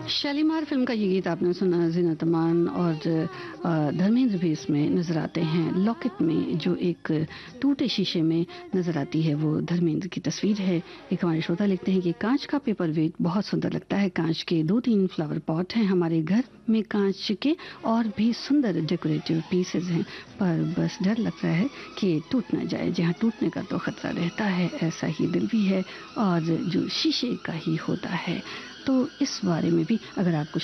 Shalimar film का ये गीत आपने सुना। ज़ीनत अमान और धर्मेंद्र भी इसमें नजर आते हैं। लॉकेट में जो एक टूटे शीशे में नजर आती है वो धर्मेंद्र की तस्वीर है। एक हमारे श्रोता लिखते हैं कि कांच का पेपर वेट बहुत सुंदर लगता है। कांच के 2-3 फ्लावर पॉट हैं हमारे घर में। कांच के और भी सुंदर डेकोरेटिव पीसेज हैं, पर बस डर लगता है कि टूट ना जाए। जहाँ टूटने का तो खतरा रहता है, ऐसा ही दिल भी है और जो शीशे का ही होता है। तो इस बारे में भी अगर आप कुछ